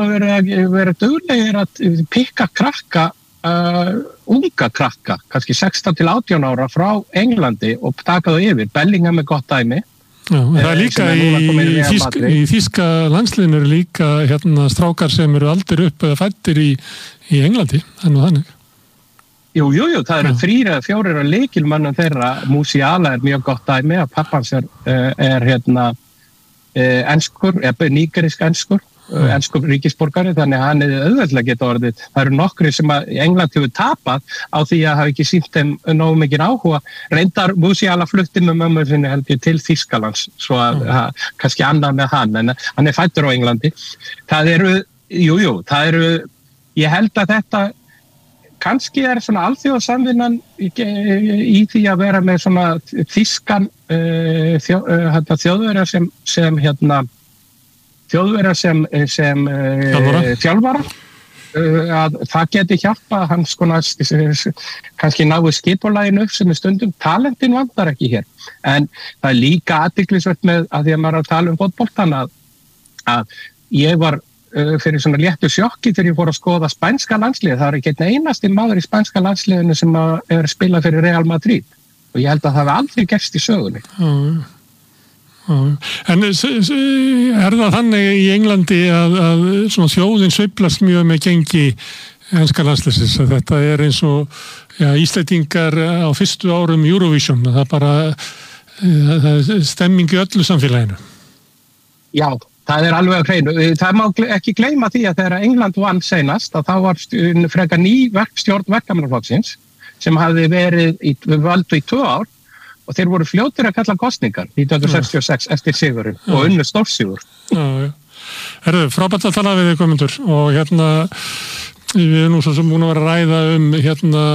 verið duglegir að pikka krakka, unga krakka, kannski 16 til 18 ára frá Englandi og taka þau yfir. Bellingham dæmi. Já, það líka í þýska landsliðinu eru líka strákar sem eru aldrei upp eða fæddir í Englandi, þannig. Jú, það eru 3 eða 4 lykilmönnum þeirra. Musiala mjög gott dæmi að pappans enskur, nígerisk enskur ríkisborgari, þannig að hann auðveldlega geta orðið. Það eru nokkri sem að England hefur tapað á því að hafa ekki sýnt þeim nógu mikið áhuga. Reyndar Musiala flutti með mömmu sinni held ég til Þýskalands, svo að kannski annað með hann, en hann fæddur á Englandi. Það eru, ég held að þetta kannski svona alþjóðasamvinnan í því að vera með svona þýskan þjóðverja sem þjálfara, að það geti hjálpað hans kannski náu skipulaginu sem stundum. Talentin vantar ekki hér, en það líka athyglisvert með að því að maður tala fótboltan að ég var fyrir svona léttu sjokki þegar ég fór að skoða spænska landsliðið. Það ekki einn einasti maður í spænska landsliðinu sem spilað fyrir Real Madrid og ég held að það hafi aldrei gerst í sögunni. En það þannig í Englandi að svona þjóðin sveiflast mjög með gengi enska landsliðsins, að þetta eins og Íslendingar á fyrstu árum Eurovision, það bara það stemming í öllu samfélaginu. Já, það alveg að hreinu. Það má ekki gleyma því að þegar England vann seinast, að það var frekar ný stjórn Verkamannaflokksins sem hafði verið völdu í 2 ár og þeir voru fljótir að kalla kosningar 1966 eftir sigurinn og unnu stórsigur. Herðu, frábært að tala við þig, Guðmundur, og við erum nú svo sem búin að vera að ræða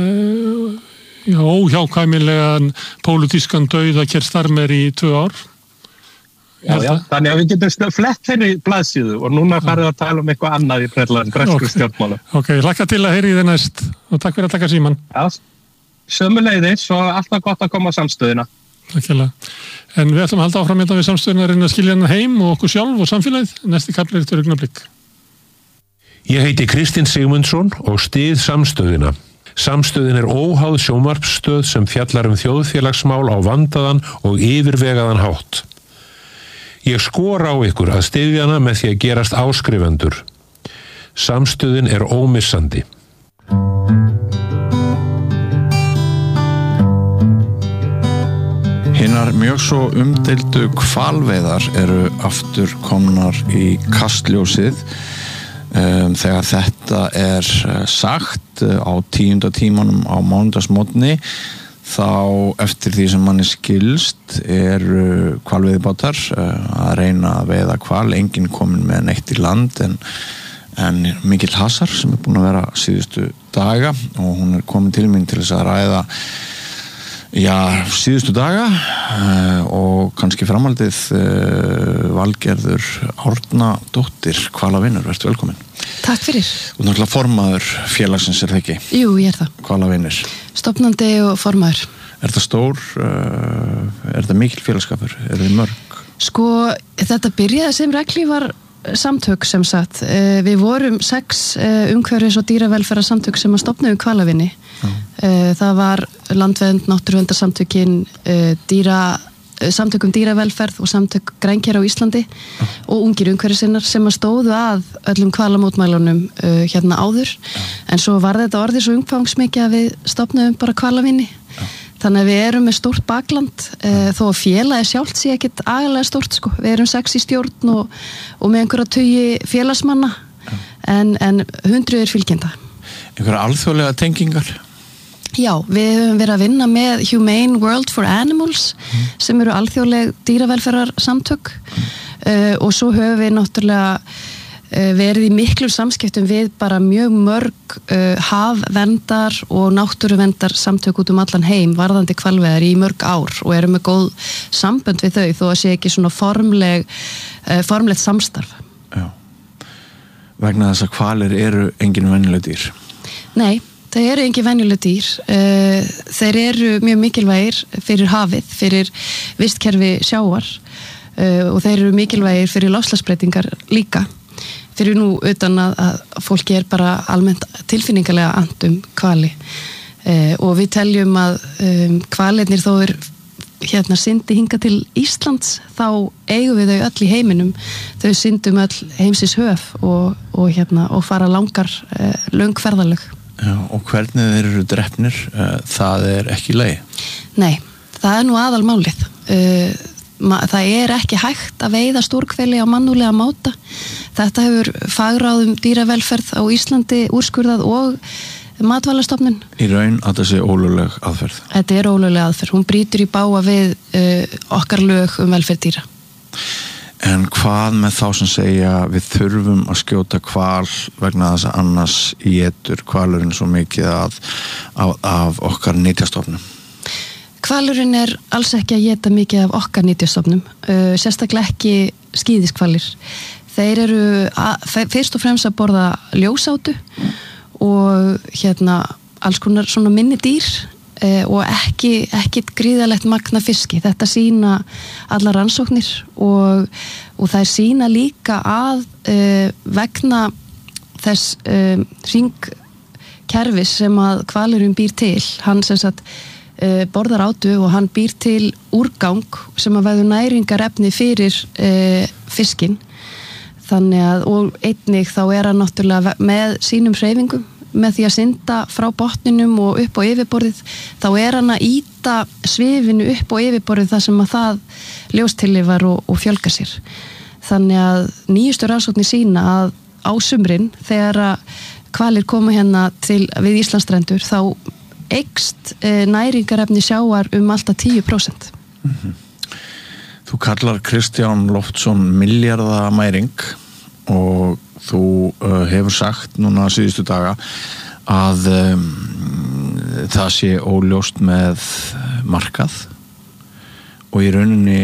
óhjákvæmilegan pólitískan dauða Keir Starmer í 2 ár. Já, þannig að við getum flett þeirri blaðsíðu og núna farið að tala eitthvað annað í bresku stjórnmála. Ok, hlakka til að heyri þið næst og takk fyrir að taka síman. Já, sömuleiðis og alltaf gott að koma á samstöðina. Takkilega. En við ætlum að halda áfram við samstöðina að reyna að skilja hana heim og okkur sjálf og samfélagið. Næsti kafli eftir augnablik. Ég heiti Kristinn Sigmundsson og styð samstöðina. Samstöðin óháð sjónvarpsstöð sem fjallar þjóðfélagsmál á vandaðan og yfirvegaðan hátt. Ég skora á ykkur að styðja hana með því að gerast áskrifendur. Samstöðin ómissandi. Hinar mjög svo umdeildu hvalveiðar eru aftur komnar í kastljósið þegar þetta sagt á 10. tímanum á mánudagsmorgni. Þá eftir því sem manni skilst eru hvalveiðibátar að reyna að veiða hval, enginn komin með neitt í land en mikill hasar sem búin að vera síðustu daga og hún komin til mín til þess að ræða síðustu daga og kannski framhaldið. Valgerður Árnadóttir, Hvalavinur, vertu velkomin. Takk fyrir. Og náttúrulega formaður félagsins það ekki? Jú, ég það. Hvalavinur. Stofnandi og formaður. Það stór, það mikil félagskapur? Þið mörg? Sko, þetta byrjaði sem reglífar samtök sem sagt. Við vorum 6 umhverfis- og dýravelferðarsamtök sem að stofnuðu Hvalavinni. Það var Landvernd, Náttúruverndarsamtökin, samtökum dýravelferð og samtök grænkeira á Íslandi og ungir umhverfisinnar sem að stóðu að öllum hvalamótmælunum áður. En svo var þetta orðið svo umfangsmikið að við stofnuðum bara Hvalavinni. Þannig að við erum með stórt bakland þó að félagið sjálft sé ekkert agalega stórt sko. Við erum 6 í stjórn og með einhverja 20 félagsmanna en 100 fylgjenda. Einhverja alþjóðlega tengingar? Já, við höfum verið að vinna með Humane World for Animals sem eru alþjóðleg dýravelferðarsamtök og svo höfum við náttúrulega verið í miklum samskiptum við bara mjög mörg hafverndar og náttúruverndar samtök út allan heim varðandi hvalveiðar í mörg ár og erum með góð sambönd við þau þó að sé ekki svona formlegt samstarf. Já. Vegna þess að hvalir eru engin venjuleg dýr? Nei, það eru engin venjuleg dýr. Þeir eru mjög mikilvægir fyrir hafið, fyrir vistkerfi sjávar og þeir eru mikilvægir fyrir loftslagsbreytingar líka. fyrir nú utan að fólki bara almennt tilfinningalega andum hvali og við teljum að hvalirnir þó syndi hinga til Íslands þá eigum við þau öll í heiminum þau syndum öll heimsins höf og fara löng ferðalög. Já, og hvernig þeir eru drepnir, það ekki leið? Nei, það nú aðalmálið. Það ekki hægt að veiða stórhveli á mannúðlega máta. Þetta hefur fagráðum dýravelferð á Íslandi úrskurðað og Matvælastofnun. Í raun að það sé ólögleg aðferð? Þetta ólögleg aðferð. Hún brýtur í bága við okkar lög velferð dýra. En hvað með þá sem segja við þurfum að skjóta hval vegna þess að annars étur hvalurinn svo mikið af okkar nytjastofnum? Hvalurinn alls ekki að éta mikið af okkar nytjastofnum, sérstaklega ekki skíðishvalir. Þeir eru fyrst og fremst að borða ljósátu og alls konar svona minni dýr og ekki gríðalegt magna fiski. Þetta sýna allar rannsóknir og þær sýna líka að vegna þess hringkerfis sem að hvalurinn býr til, hann sem sagt borðar átu og hann býr til úrgang sem að verður næringarefni fyrir fiskinn. Þannig að, og einnig þá hann náttúrulega með sínum hreyfingum, með því að synda frá botninum og upp á yfirborðið, þá hann að ýta svifinu upp á yfirborðið þar sem að það ljóstillifar og fjölgar sér. Þannig að nýjustu rannsóknir sýna að á sumrin, þegar hvalir koma við Íslandsstrendur, þá eykst næringarefni sjávar alltaf 10%. Þú kallar Kristján Loftsson milljarðamæring og þú hefur sagt núna síðustu daga að það sé óljóst með markað og í rauninni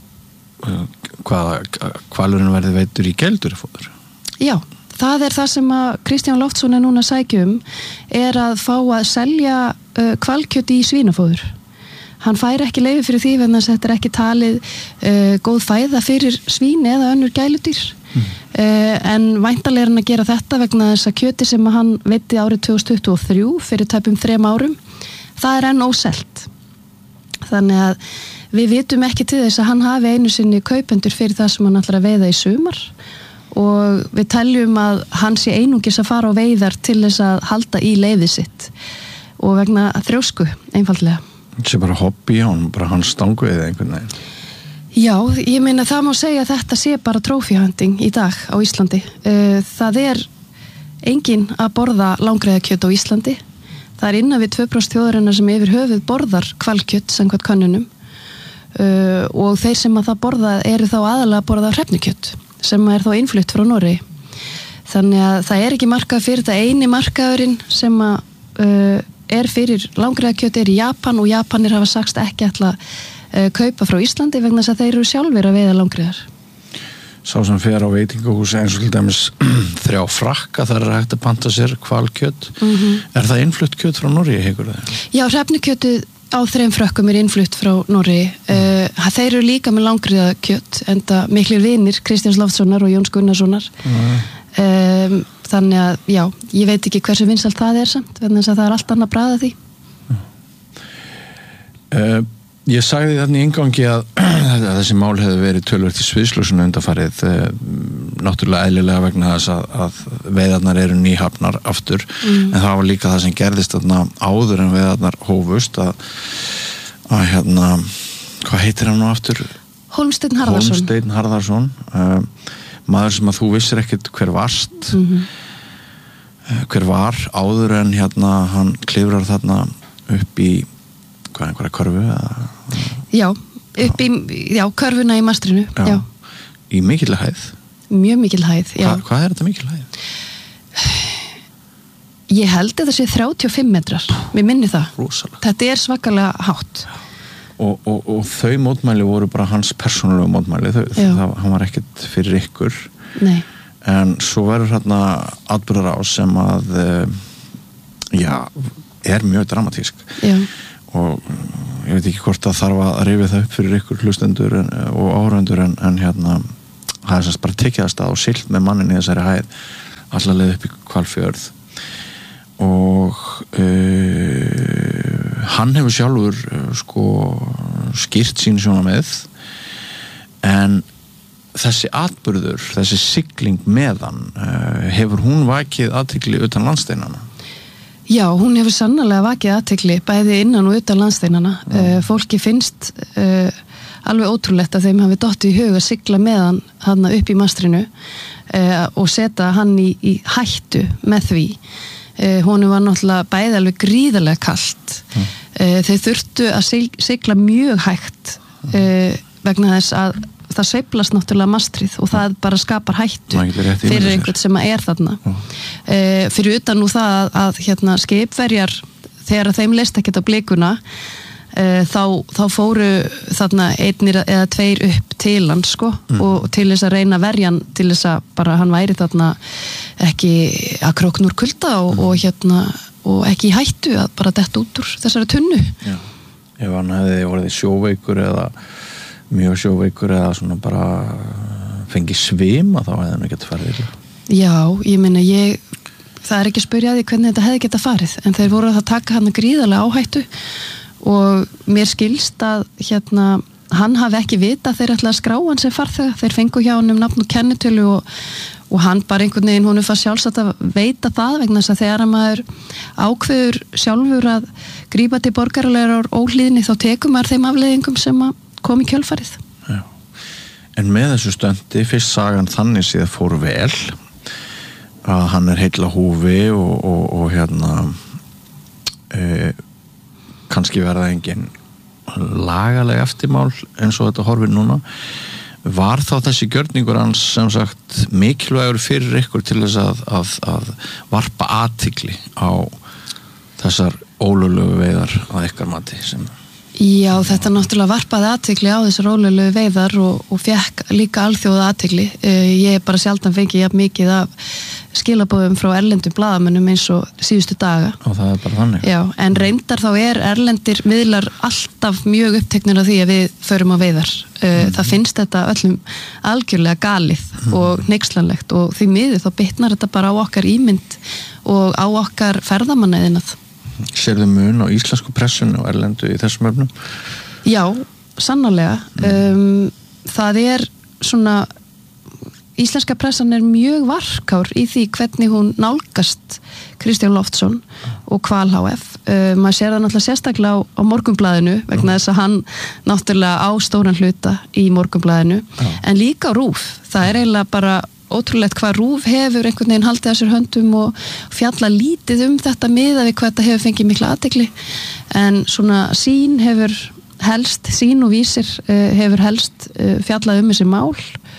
hvalurinn verði veiddur í geldurfóður. Já, það það sem að Kristján Loftsson núna sækjum að fá að selja hvalkjöt í svínafóður. Hann fær ekki leyfi fyrir því vegna þess að þetta ekki talið góð fæða fyrir svín eða önnur gæludýr. En væntanlega hann að gera þetta vegna þess að kjöti sem hann veiddi árið 2023 fyrir tæpum 3 árum, það enn óselt. Þannig að við vitum ekki til þess að hann hafi einu sinni kaupendur fyrir það sem hann ætlar að veiða í sumar og við teljum að hann sé einungis að fara á veiðar til þess að halda í leyfið sitt og vegna þrjósku einfaldlega. Þetta sé bara hobby á hann, bara hans stangveiði einhvern veginn. Já, ég meina það má segja að þetta sé bara trophyhunting í dag á Íslandi. Það enginn að borða langreyðakjöt á Íslandi. Það innan við 2% þjóðarinnar sem yfir höfuð borðar hvalkjöt samkvæmt könnunum og þeir sem að það borða eru þá aðalega að borða hrefnukjöt sem þá innflutt frá Noregi. Þannig að það ekki markað fyrir þetta eini markaðurinn sem að fyrir langreyðakjöt í Japan og Japanir hafa sagst ekki ætla kaupa frá Íslandi vegna þess að þeir eru sjálfir að veiða langreyðar. Sá sem fer á veitingahúsi eins og til dæmis 3 frakka þar hægt að panta sér hvalkjöt. Það innflutt kjöt frá Noregi, heikur það? Já, hrefnukjötið á 3 frökkum innflutt frá Noregi. Þeir eru líka með langreyðakjöt enda miklir vinir Kristjáns Loftssonar og Jóns Gunnarssonar. Þannig að, já, ég veit ekki hversu vinsælt það samt, vegna þess að það allt annað bragð af því. Ég sagði þarna í inngangi að þessi mál hefði verið töluvert í sviðsljósinu undanfarið, náttúrulega eðlilega vegna þess að veiðarnar eru nýhafnar aftur, en það var líka það sem gerðist þarna áður en veiðarnar hófust að hvað heitir hann nú aftur? Hólmsteinn Harðarsson. Maður sem að þú vissir ekkert hver varst, hver var áður en hann klifrar þarna upp í einhverja körfu? Já, upp í körfuna í mastrinu. Já. Í mikilli hæð? Mjög mikilli hæð, já. Hvað þetta mikilli hæð? Ég held að það sé 35 metrar, mér minni það. Rosalega. Þetta svakalega hátt. Og þau mótmæli voru bara hans persónulegu mótmæli, hann var ekkert fyrir ykkur. Nei. En svo verður atburðarás sem að mjög dramatísk. Já. Og ég veit ekki hvort það þarf að rifja það upp fyrir ykkur hlustendur og áhorfendur en það semst bara tekið að stað og siglt með mannin í þessari hæð allar leið upp í Hvalfjörð og hann hefur sjálfur skýrt sín sjónarmið en þessi atburður, þessi sigling með hann hefur hún vakið athygli utan landsteinana? Já, hún hefur sannarlega vakið athygli bæði innan og utan landsteinana. Fólki finnst alveg ótrúlegt að þeim hafi dottið í hug að sigla með hann upp í mastrinu og setja hann í hættu með því. Honum var náttúrulega bæði alveg gríðarlega kalt. Þeir þurftu að sigla mjög hægt vegna þess að það sveiflast náttúrulega mastrið og það bara skapar hættu fyrir einhvern sem er þarna. Fyrir utan nú það að skipverjar, þegar þeim leist ekkert á blikuna, þá fóru þarna einir eða tveir upp til hann og til þess að reyna verjan til þess að bara hann væri þarna ekki að krókna úr kulda og ekki í hættu að bara detta út úr þessari tunnu. Já. Ef hann hefði orðið sjóveikur eða mjög sjóveikur eða svona bara fengið svima þá hefði hann ekkert farið. Já, ég meina það er ekki að spyrja því hvernig þetta hefði getað farið en þeir voru að taka hann gríðarlega áhættu og mér skilst að hann hafi ekki vita þeir ætla að skrá hann sem farþega, þeir fengu hjá hann nafn og kennitölu og hann bara einhvern veginn, hún fannst sjálfsagt að veita það vegna þess að þegar maður ákveður sjálfur að grípa til borgaralegar óhlýðni þá tekur maður þeim afleiðingum sem að kom í kjölfarið. Já. En með þessu stöndi, fyrst sagan þannig síðan fór vel að hann er heill á húfi og kannski verða engin lagaleg eftirmál eins og þetta horfir núna. Var þá þessi gjörningur hans sem sagt mikilvægur fyrir ykkur til þess að varpa athygli á þessar ólöglegu veiðar að ykkar mati sem... Já, þetta náttúrulega varpaði athygli á þessar ólöglegu veiðar og fekk líka alþjóða athygli. Ég bara sjaldan fengi jafn mikið af skilaboðum frá erlendum blaðamönnum eins og síðustu daga. Og það er bara þannig. Já, en reyndar þá erlendir miðlar alltaf mjög uppteknir af því að við förum á veiðar. Það finnst þetta öllum algjörlega galið og hneykslanlegt og því miður þá bitnar þetta bara á okkar ímynd og á okkar ferðamannaðinað. Sérðu mun á íslensku pressunni og erlendu í þessum öfnum? Já, sannarlega. Það er svona íslenska pressan er mjög varkár í því hvernig hún nálgast Kristján Loftsson og Hval HF. Maður sér það náttúrulega sérstaklega á Morgunblaðinu vegna þess að hann náttúrulega á stóran hluta í Morgunblaðinu en líka á RÚV. Það er eiginlega bara ótrúlegt hvað RÚV hefur einhvern veginn haldið að sér höndum og fjalla lítið þetta miðað við hvað þetta hefur fengið mikla athygli en svona Sýn og Vísir hefur helst fjallað þessi mál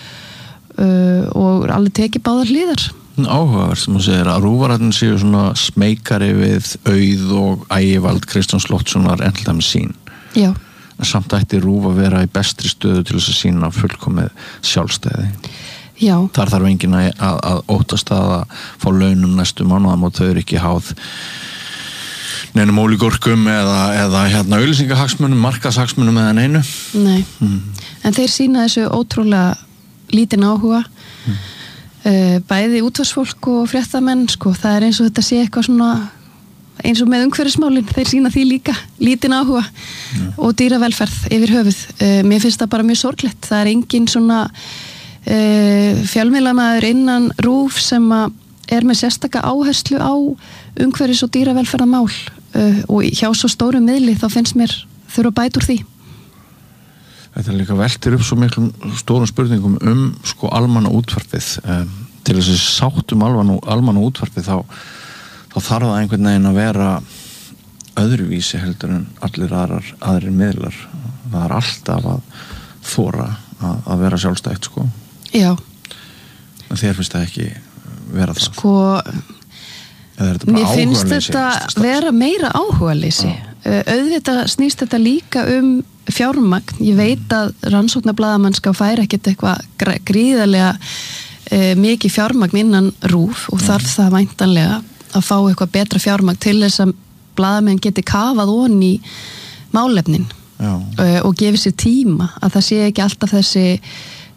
og alveg tekið báðar hliðar. Áhugaverð sem þú segir að RÚV-arnir séu svona smeykari við Auð og ægivald Kristjáns Loftssonar en til dæmis Sýn. Já. En samt ætti RÚV að vera í bestri stöðu til þess að sýna fullkomið sjálfstæði. Já. Þar þarf enginn að óttast að fá launum næstu mánuðum og þau eru ekki háð neinum ólígorkum eða auglýsingahagsmunum, markaðshagsmunum eða neinu. Nei, en þeir sýna þessu ótrúlega lítinn áhuga bæði útvarpsfólk og fréttamenn það er eins og þetta sé eitthvað svona eins og með umhverfismálin, þeir sýna því líka lítinn áhuga og dýravelferð yfir höfuð. Mér finnst það bara mjög sorglegt, það er engin svona fjölmiðlamaður innan RÚV sem er með sérstaka áherslu á umhverfis- og dýravelferðarmál og hjá svo stórum miðli þá finnst mér þurfa að bæta úr því. Þetta líka veltir upp svo miklum stórum spurningum almanna útvarpið til þess að sáttum almanna útvarpið þá þarf það einhvern veginn að vera öðruvísi heldur en allir aðrir miðlar. Það er alltaf að þora að vera sjálfstætt Já. En þér finnst það ekki vera það? Mér finnst þetta vera meira áhugaleysi. Auðvitað snýst þetta líka fjármagn. Ég veit að rannsóknarblaðamannska fær ekkert eitthvað gríðarlega mikið fjármagn innan RÚV og þarf það væntanlega að fá eitthvað betra fjármagn til þess að blaðamenn geti kafað ofan í málefnin og gefið sér tíma að það sé ekki alltaf þessi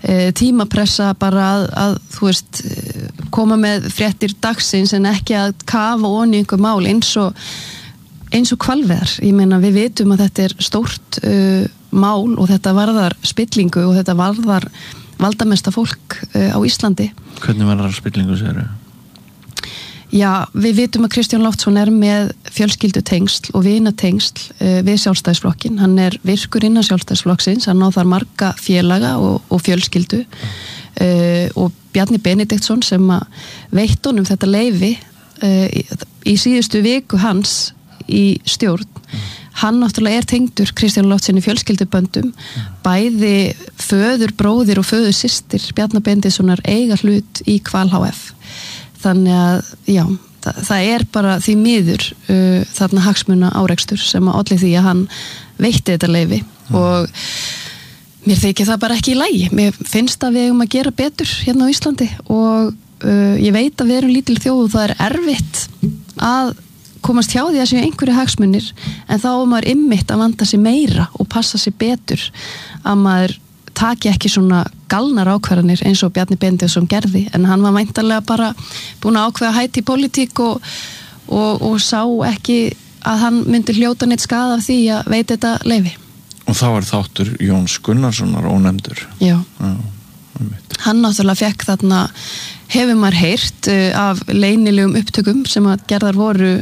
tímapressa bara að þú veist, koma með fréttir dagsins en ekki að kafa onni einhver mál eins og hvalveiðar. Ég meina, við vitum að þetta er stórt mál og þetta varðar spillingu og þetta varðar valdamesta fólk á Íslandi. Hvernig varðar spillingu, segirðu? Já, við vitum að Kristján Loftsson með fjölskyldutengsl og vinatengsl við Sjálfstæðisflokkin. Hann virkur innan Sjálfstæðisflokksins, hann á þar marga félaga og fjölskyldu og Bjarni Benediktsson sem veitt honum þetta leyfi í síðustu viku hans í stjórn. Hann náttúrulega tengdur Kristján Loftsson í fjölskylduböndum, bæði föður, bróðir og föður systir Bjarni Benediktssonar eiga hlut í Hval HF. Þannig að, já, það bara því miður þarna hagsmuna árekstur sem olli því að hann veitti þetta leyfi og mér þykir það bara ekki í lagi. Mér finnst að við eigum að gera betur hérna á Íslandi og ég veit að við erum lítil þjóð og það erfitt að komast hjá því að séu einhverju hagsmunir en þá maður einmitt að vanda sig meira og passa sig betur að maður taki ekki svona galnar ákvarðanir eins og Bjarni Benediktsson gerði en hann var væntanlega bara búin að ákveða hætti í pólitík og sá ekki að hann myndi hljóta neitt skaða af því að veita þetta leyfi. Og þá þáttur Jóns Gunnarssonar ónefndur. Já. Hann náttúrulega fekk þarna, hefur maður heyrt af leynilegum upptökum sem að gerðar voru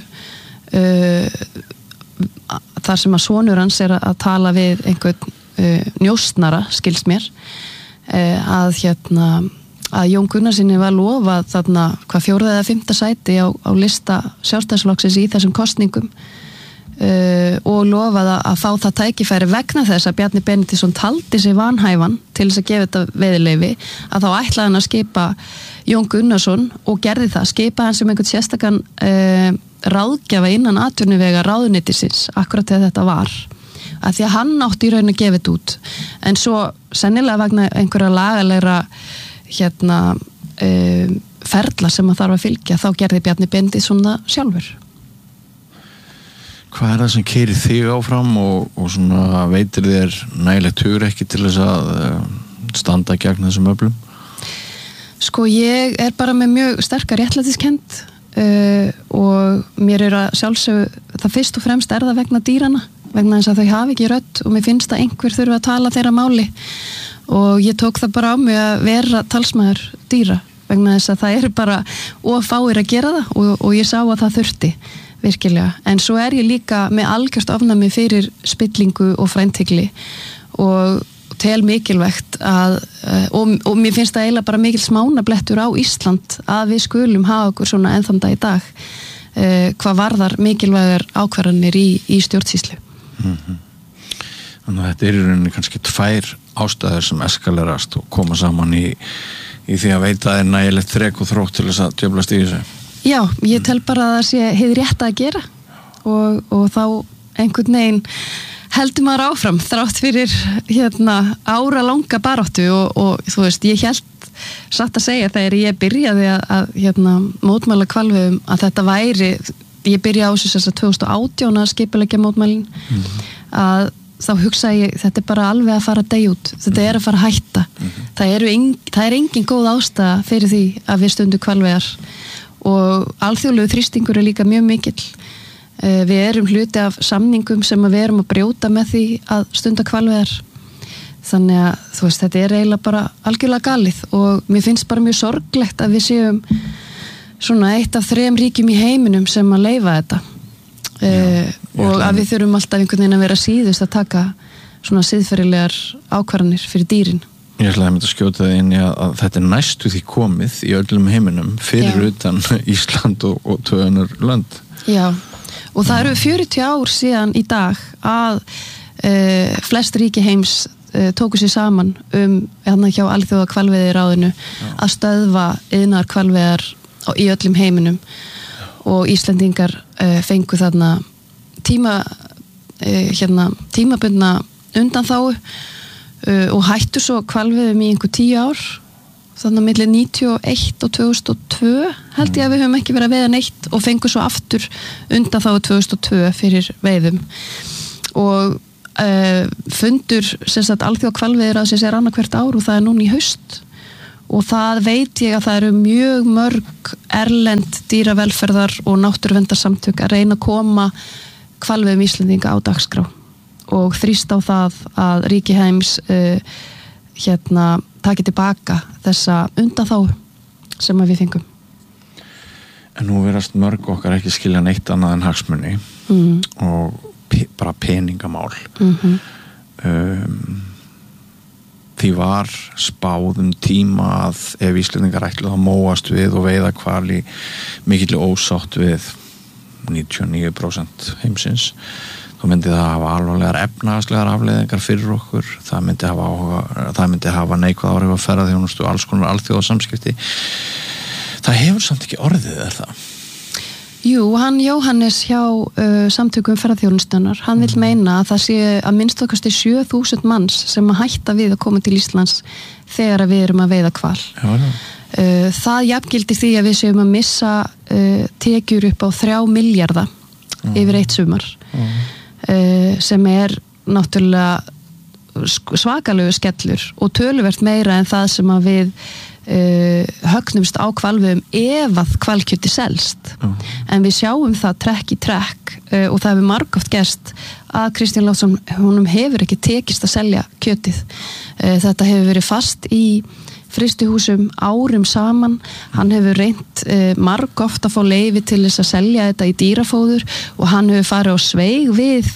þar sem að sonur hans að tala við einhvern njósnara, skilst mér að Jón Gunnarssoni var lofað þarna hvað 4. eða 5. sæti á lista Sjálfstæðisflokksins í þessum kosningum og lofað að fá það tækifæri vegna þess að Bjarni Benediktsson taldi sig vanhæfan til þess að gefa þetta veiðileyfi að þá ætlaði hann að skipa Jón Gunnarsson og gerði það, skipa hann sem einhvern sérstakann ráðgjafa innan atvinnuvega ráðuneytisins akkurat þegar þetta var að því að hann átti í raun að gefa þetta út en svo sennilega vegna einhverja lagalegra ferla sem að þarf að fylgja þá gerði Bjarni Benediktsson það sjálfur. Hvað það sem keyrir þig áfram og svona veitir þér nægilegt hugrekki til þess að standa gegn þessum öflum? Sko ég bara með mjög sterkar réttlætiskennd og mér að sjálfsögðu það fyrst og fremst það vegna dýrana vegna þess að þau hafi ekki rödd og mér finnst að einhver þurfi að tala þeirra máli og ég tók það bara á mig að vera talsmaður dýra vegna þess að það bara fáir að gera það og ég sá að það þurfti virkilega, en svo ég líka með algjört ofnæmi fyrir spillingu og fræntigli og tel mikilvægt að og mér finnst það eiginlega bara mikil smánablettur á Ísland að við skulum hafa okkur svona ennþann dag í dag hvað varðar mikilvægar ákvarðanir í stjórnsýslu. Þannig að þetta í rauninni kannski 2 ástæður sem eskalerast og koma saman í því að veita þér nægilegt þrek og þrótt til þess að djöflast í þessu. Já, ég tel bara að það sé hið rétt að gera og þá einhvern veginn heldur maður áfram þrátt fyrir ára langa baráttu og þú veist, ég held satt að segja þegar ég byrjaði að mótmæla hvalveiðum að þetta væri, ég byrjaði á þess að 2018 að skipuleggja mótmælin að þá hugsaði ég, þetta bara alveg að fara að deyja út, þetta að fara að hætta það engin góð ástæða fyrir því að við stundum hvalveiðar og alþjóðlegu þrýstingur líka mjög mikill við erum hluti af samningum sem við erum að brjóta með því að stunda hvalveiðar þannig að þú veist, þetta eiginlega bara algjörlega galið og mér finnst bara mjög sorglegt að við séum svona 1 af 3 ríkjum í heiminum sem að leyfa þetta og að við þurfum alltaf einhvern veginn að vera síðust að taka svona siðferðilegar ákvarðanir fyrir dýrin. Ég ætlaði að mynda að skjóta það inn í að þetta næstu því komið í öllum heiminum fyrir utan Ísland og 2 önnur lönd. Já, og það eru 40 ár síðan í dag að flest ríki heims tóku sér saman hjá Alþjóða hvalveiðiráðinu að stöðva iðnar hvalveiðar í öllum heiminum og Íslendingar fengu þarna tímabundna undanþágu og hættu svo hvalveiðum í einhver 10 ár þannig að milli 91 og 2002 held ég að við höfum ekki verið að veiða neitt og fengu svo aftur undanþágu 2002 fyrir veiðum og fundur sem sagt alþjóðahvalveiðiráðsins annað hvert ár og það núna í haust og það veit ég að það eru mjög mörg erlend dýravelferðar og náttúruverndarsamtök að reyna að koma hvalveiðum Íslendinga á dagskrá og þrýst á það að ríki heims taki tilbaka þessa undanþágu sem við fengum. En nú verast mörg okkar ekki skilja neitt annað en hagsmuni og bara peningamál. Því var spáð tíma að ef Íslendingar ætluðu að móast við og veiða hval í mikilli ósátt við 99% heimsins, þá myndi það hafa alvarlegar efnahagslegar afleiðingar fyrir okkur, það myndi hafa neikvæð áhrif að ferðaþjónustu og alls konar alþjóðasamskipti. Það hefur samt ekki orðið, það? Jú, Jóhannes hjá samtökum ferðaþjónustunnar, hann vil meina að það sé að minnst okkar 7.000 manns sem að hætta við að koma til Íslands þegar við erum að veiða hval. Það jafngildir því að við séum að missa tekjur upp á 3 milljarða yfir eitt sumar sem náttúrulega svakalegu skellur og töluvert meira en það sem að við högnumst á hvalveiðum ef að hvalkjöti selst en við sjáum það trekk í trekk og það hefur margoft gerst að Kristján Loftsson, honum hefur ekki tekist að selja kjötið. Þetta hefur verið fast í frystihúsum árum saman, hann hefur reynt margoft að fá leyfi til þess að selja þetta í dýrafóður og hann hefur farið á sveig við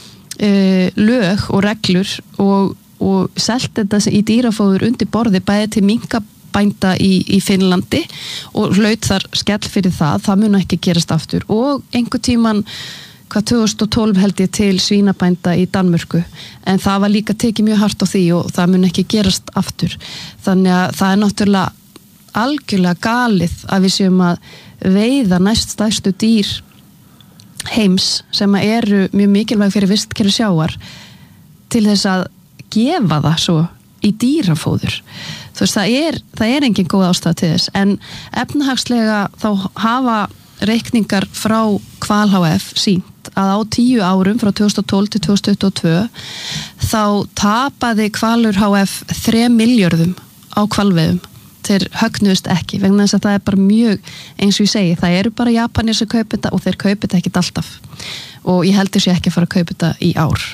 lög og reglur og selt þetta í dýrafóður undir borði bæði til minkabænda í Finnlandi og hlaut þar skell fyrir það mun ekki gerast aftur og einhver tíman 2012 held ég til svínabænda í Danmörku en það var líka tekið mjög hart á því og það mun ekki gerast aftur þannig að það náttúrulega algjörlega galið að við séum að veiða næst stærstu dýr heims sem eru mjög mikilvæg fyrir vistkerfi sjávar til þess að gefa það svo í dýrafóður. Þú veist, það er engin góð ástæða til þess en efnahagslega þá hafa reikningar frá Hval HF sýnt að á 10 árum frá 2012 til 2022 þá tapaði Hvalur HF 3 milljörðum á hvalveiðum. Þeir högnuðust ekki vegna þess að það er bara mjög eins og ég segi, það eru bara Japanir sem kaupa þetta og þeir kaupa þetta ekkert alltaf og ég heldur sér ekki að fara að kaupa þetta í ár.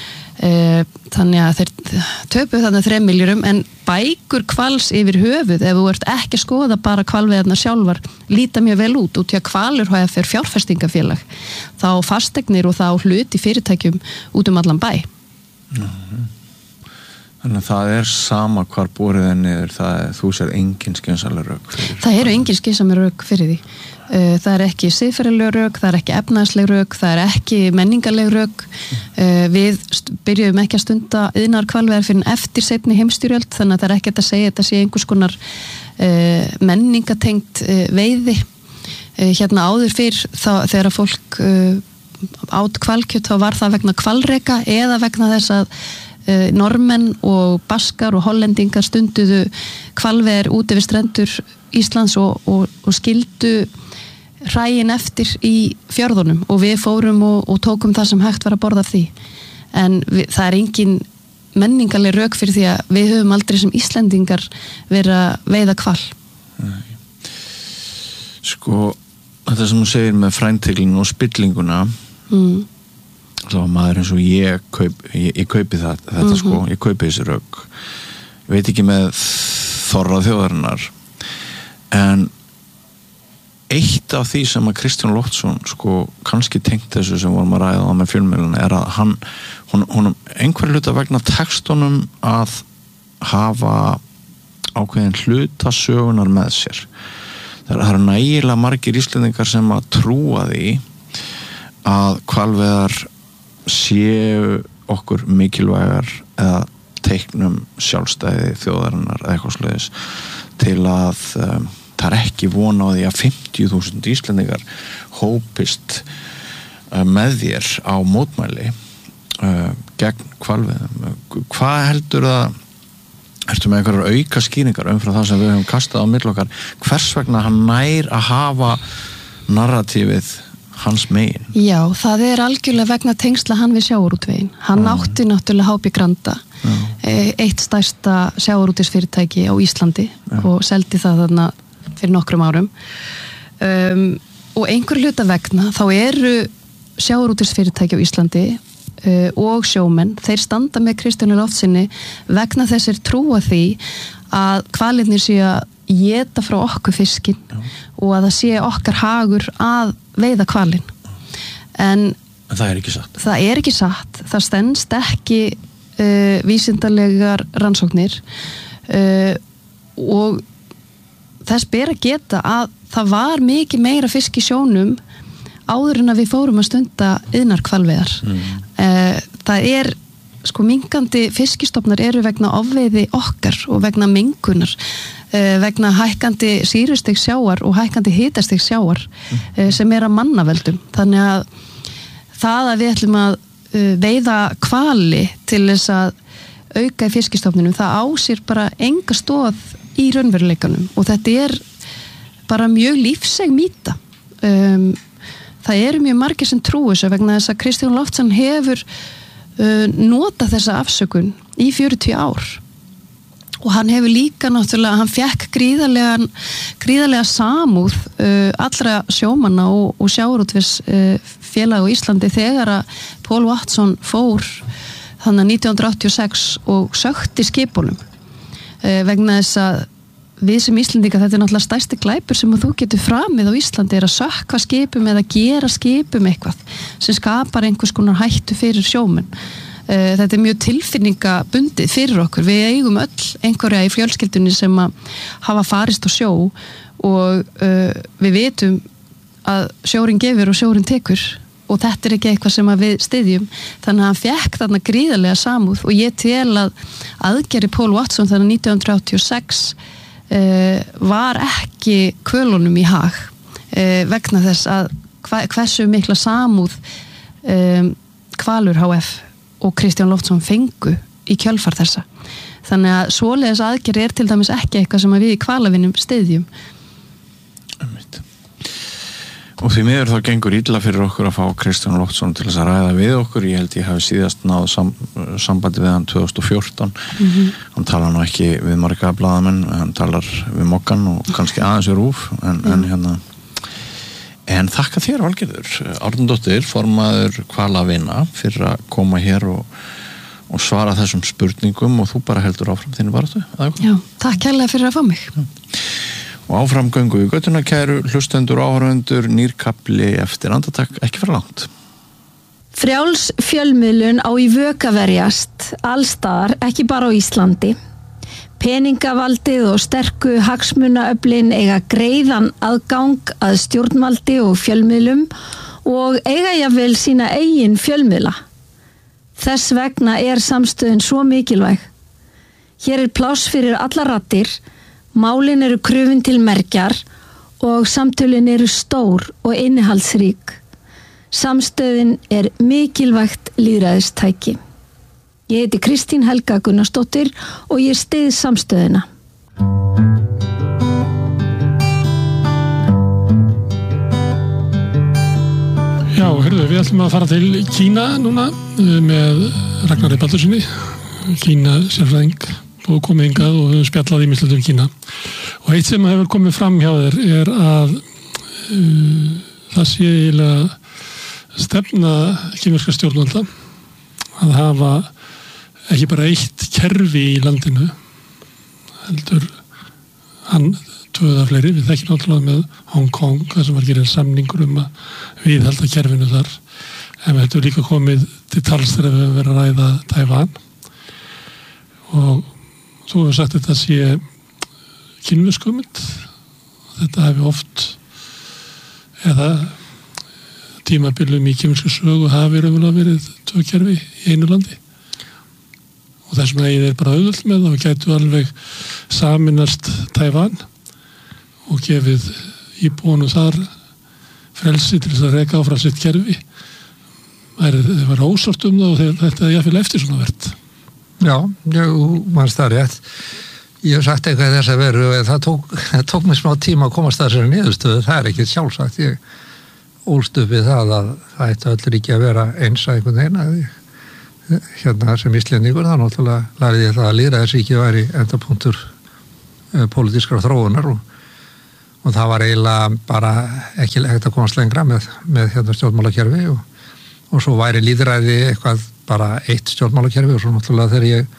Þannig að þeir töpuð þannig 3 milljörðum en bækur hvals yfir höfuð ef þú ert ekki að skoða bara hvalveiðarnar sjálfar líta mjög vel út því að Hvalur HF er fjárfestingafélag þá fasteignir og þá hluti fyrirtækjum út allan bæ. Þannig að það er sama hvar borið er niður, þú sér engin skynsamleg rök fyrir. Það eru engin skynsamleg rök fyrir því. Það er ekki siðferðileg rök, það er ekki efnahagsleg rök, það er ekki menningarleg rök. Við byrjuðum ekki að stunda iðnar hvalveiðar fyrir eftir seinni heimsstyrjöld, þannig að það er ekki að segja þetta sé einhvers konar menningatengt veiði. Hérna áður fyrr þegar fólk át hvalkjöt þá var það vegna hvalreka eða vegna þess að Normenn og Baskar og Hollendingar stunduðu hvalveiðar úti við strendur Íslands og skildu hræin eftir í fjörðunum og við fórum og tókum það sem hægt var að borða af því en það er engin menningarleg rök fyrir því að við höfum aldrei sem Íslendingar verið að veiða hval. Sko, þetta sem þú segir með frænteglinu og spillinguna þá maður eins og ég kaupi þetta sko, ég kaupi þessi rök ég veit ekki með þorra þjóðarinnar en eitt af því sem að Kristján Loftsson sko kannski tengt þessu sem vorum að ræða með fjölmiðluna er að honum einhver hluta vegna textunum að hafa ákveðin hluta sögunar með sér það eru nægilega margir Íslendingar sem að trúa því að hvalveiðar séu okkur mikilvægar eða teiknum sjálfstæði þjóðarinnar eða eitthvað svoleiðis til að það er ekki von á því að 50.000 Íslendingar hópist með þér á mótmæli gegn hvalveiðum. Hvað heldur það ertu með einhverjar auka skýringar umfram það sem við höfum kastað á milli okkar hvers vegna hann nær að hafa narratífið hans megin? Já, það algjörlega vegna tengsla hann við sjávarútveginn. Hann átti náttúrulega HB Granda, eitt stærsta sjávarútvegsfyrirtæki á Íslandi og seldi það þarna fyrir nokkrum árum. Og einhver hluta vegna þá eru sjávarútvegsfyrirtæki á Íslandi og sjómenn, þeir standa með Kristjáni Loftssyni vegna þessir trúa því að hvalirnir séu að éta frá okkur fiskinn og að það sé okkar hagur að veiða hvalinn. En það ekki satt. Það ekki satt. Það stenst ekki vísindalegar rannsóknir og þess ber að geta að það var mikið meira fisk í sjónum áður en að við fórum að stunda iðnarhvalveiðar. Það sko minkandi fiskistofnar eru vegna ofveiði okkar og vegna mengunar, vegna hækkandi sýrustigs sjávar og hækkandi hitastigs sjávar sem að mannavöldum. Þannig að það að við ætlum að veiða hvali til þess að auka í fiskistofninum, það á sér bara enga stoð í raunveruleikanum og þetta bara mjög lífseg mýta. Það eru mjög margir sem trúi þessu vegna þess að Kristján Loftsson hefur notað þessa afsökun í 40 ár og hann hefur líka náttúrulega, hann fekk gríðarlega samúð allra sjómanna og sjávarútvegs félag á Íslandi þegar að Paul Watson fór þannig 1986 og sökti skipunum vegna þess að við sem Íslendinga, þetta náttúrulega stærsti glæpur sem þú getur framið á Íslandi að sökkva skipum eða gera skipum eitthvað sem skapar einhvers konar hættu fyrir sjómenn. Þetta mjög tilfinningabundið fyrir okkur. Við eigum öll einhverja í fjölskyldunni sem að hafa farist á sjó og við vitum að sjórinn gefur og sjórinn tekur og þetta ekki eitthvað sem að við styðjum. Þannig að hann fekk þarna gríðarlega samúð og ég tel að aðgerri Paul Watson þannig 1986 var ekki kvölunum í hag vegna þess að hversu mikla samúð Hvalur HF og Kristján Loftsson fengu í kjölfar þessa. Þannig að svoleiðis aðgerð til dæmis ekki eitthvað sem við í hvalavinnum styðjum. Og því miður þá gengur illa fyrir okkur að fá Kristján Loftsson til þess að ræða við okkur. Ég held ég hafi síðast náð sambandi við hann 2014. Hann talar nú ekki við marga blaðamenn, hann talar við Moggan og kannski aðeins við RÚV en þakka þér Valgerður Árnadóttir, formaður Hvalavina fyrir að koma hér og svara þessum spurningum og þú bara heldur áfram þínu baráttu. Já, takk kærlega fyrir að fá mig. Og áframgöngu í göttuna kæru hlustendur og áhorfendur, nýr kafli eftir andartak, ekki fyrir langt. Frjáls fjölmiðlun á í vök að verjast allstaðar, ekki bara á Íslandi. Peningavaldið og sterku hagsmunaöflin eiga greiðan aðgang að stjórnvaldi og fjölmiðlum og eiga jafnvel sína eigin fjölmiðla. Þess vegna samstöðin svo mikilvæg. Hér pláss fyrir alla raddir, málin eru krufin til mergjar og samtölin eru stór og innihaldsrík. Samstöðin mikilvægt lýðræðistæki. Ég heiti Kristín Helga Gunnarsdóttir og ég styð samstöðina. Já, hörðu, við ætlum að fara til Kína núna með Ragnari Baldurssoni, Kína sérfræðing og komið hingað og við spjallað ýmislegt Kína. Og eitt sem hefur komið fram hjá þér að það sé eiginlega stefna kínverska stjórnvalda að hafa ekki bara eitt kerfi í landinu heldur hann tvöða fleiri, við þekkjum náttúrulega með Hong Kong, það sem var gerðið samningur að viðhalda kerfinu þar en þetta líka komið til tals þegar við höfum verið að ræða Tævan og þú hefur sagt þetta sé kínversk hugmynd þetta hefur oft eða tímabilum í kínversku sögu hafi verið tvö kerfi í einu landi og þessum eigin bara auðvöld með og gætu alveg saminast Tævan og gefið íbúanum þar frelsi til þess að reka áfram sitt kerfi þeir var ósátt það og þetta jafnvel eftir svona verð. Já, mannst það rétt. Ég hef sagt eitthvað þess að veru og það tók mig smá tíma að komast að þessari niðurstöðu, það ekki sjálfsagt. Ég ólst upp við það að það ætti öll ríki að vera eins að einhvern veginn hérna sem Íslendingur, þá náttúrulega lærði ég það að lýðræðisríkið væri endapunktur pólitískrar þróunar og það var eiginlega bara ekki hægt að komast lengra með hérna stjórnmálakerfi og svo væri lýðræði eitthvað bara eitt stjórnmálakerfi og svo náttúrulega þegar ég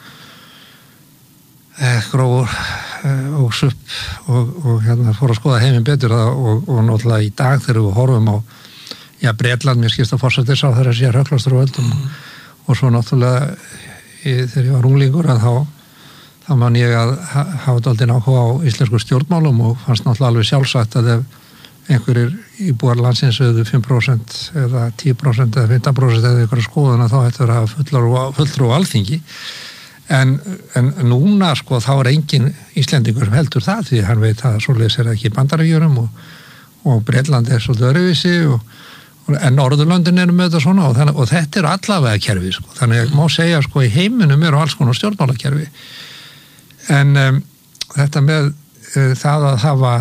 grófur og supp og hérna fór að skoða heiminn betur og náttúrulega í dag þegar við horfum á Bretland, mér skilst að forsætisráðherra sé röklastur á öldum og svo náttúrulega þegar ég var unglingur að þá man ég að hafa dálítið áhuga á íslensku stjórnmálum og fannst náttúrulega alveg sjálfsagt að ef einhverjir íbúar landsins auðu 5% eða 10% eða 15% eða einhverja skoðuna þá ættu að hafa fulltrú á Alþingi en núna sko þá engin Íslendingur sem heldur það því hann veit að svoleiðis ekki í Bandaríkjunum og Bretland svolítið öðruvísi en Norðurlöndin með þetta svona og þetta allavega kerfi sko. Þannig að má segja sko í heiminum alls konar stjórnmálakerfi en þetta með það að hafa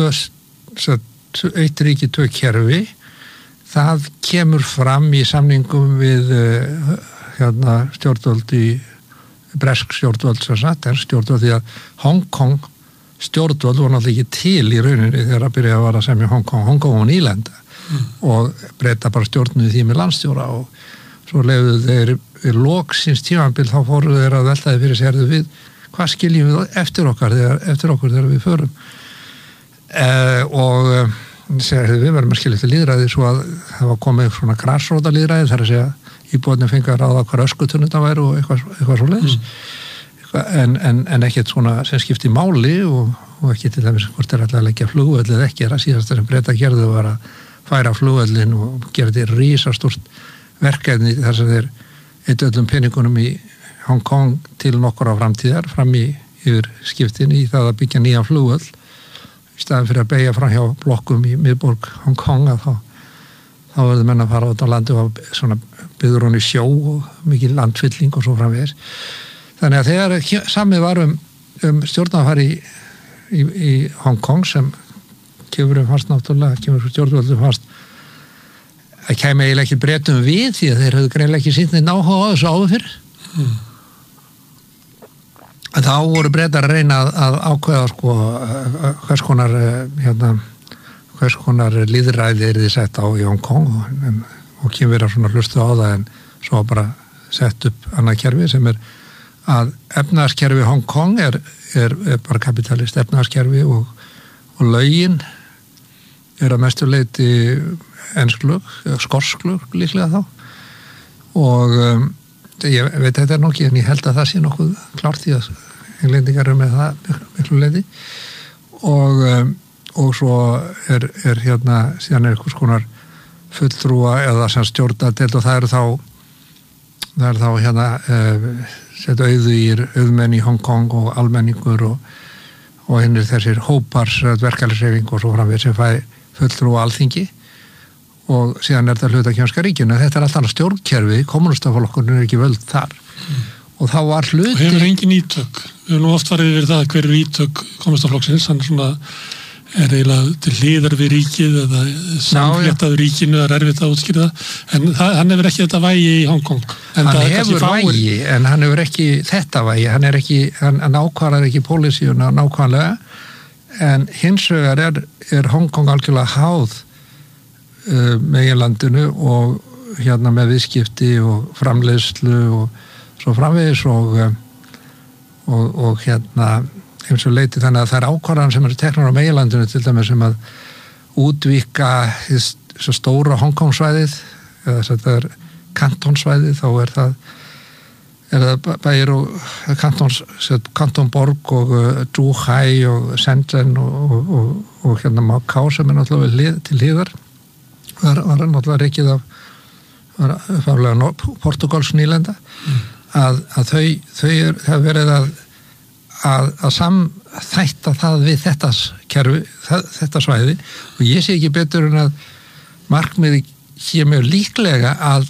eitt ríki, tvö kerfi það kemur fram í samningum við hérna stjórnvöld í bresk stjórnvöld sem sagt stjórnvöld því að Hong Kong stjórnvöld var náttúrulega ekki til í rauninni þegar að byrja að vara sem í Hong Kong var nýlenda og breyta bara stjórnuði því með landstjóra og svo lefðu þeir loksins tímabil þá fóru þeir að veltaði fyrir sér við hvað skiljum við eftir okkur þegar við förum og við verðum að skilja eftir lýðræði svo að það var komið svona grassróta lýðræði þar að segja íbúarnir fengu að ráða hvar öskutunnum það væri og eitthvað svo leiðis en ekkert svona sem skipti máli og ekki til dæmis hvort er alltaf að leggja flugvöll eða ekki það síðasta sem Breta gerðu var að færa flugvöllin og gera þetta risastórt verkefni þar sem þeir eittu öllum peningunum í Hong Kong til nokkur á framtíðar fram yfir skiptin í það að byggja nýja flugvöll í staðin fyrir að beygja fram hjá blokkum í miðborg Hong Kong að þá verður menn að fara út á landi og svona byggður hún í sjó og mikið landfylling og svo framvegis þannig að þegar samið var stjórnarfari í Hong Kong sem kemur fast náttúrulega stjórnvöldum fast að kæmi eiginlega ekki Bretum við því að þeir höfðu greinlega ekki sýnt neitt áhuga á þessu áður fyrr þá voru Bretar að reyna að ákveða sko hvers konar lýðræði þið sett á í Hong Kong og kemur að svona hlustu á það en svo bara sett upp annað kerfi sem að efnahagskerfi Hong Kong er bara kapitalist efnahagskerfi og lögin að mestu leyti ensklög, skorslög líklega þá og ég veit þetta nokkið en ég held að það sé nokkuð klárt því að englendingar með það miklu leyti og svo er hérna síðan einhvers konar fulltrúa eða sem stjórnardeild og það er þá hérna setja auðmenn í Hong Kong og almenningur og hinnir þessir hópar verkefælishreyfing og svo framvegis sem fæ fulltrúa Alþingi og síðan er þetta hlutakjónska ríkjunu þetta er allt annað stjórnkerfi, kommunistaflokkurinn er ekki völd þar og þá var hluti og hefur engin ítök, við höfum oft farið yfir það hver er ítök kommunistaflokksins hann svona er eiginlega til hliðar við ríkið eða samfléttaður ríkinu það er erfitt að útskýra það en hann hefur ekki þetta vægi í Hong Kong hann hefur vægi en hann hefur ekki þetta vægi hann ákvarðar ekki pólísíuna nákvæmlega en hins vegar er Hong Kong algjörlega háð meginlandinu og hérna með viðskipti og framleiðslu og svo framvegis og hérna eins og leiti þannig að það er ákvarðan sem eru teknar á meginlandinu til dæmis sem að útvíka svo stóra Hong Kong svæðið eða þetta er kantonsvæðið þá er það bæir og kantonborg og Zhuhai og Shenzhen og hérna Macau sem er náttúrulega til hliðar var náttúrulega reikið af Portugals nýlenda að þau hafa verið að samþætta það við þetta kerfi, þetta svæði og ég sé ekki betur en að markmiði hér mjög líklega að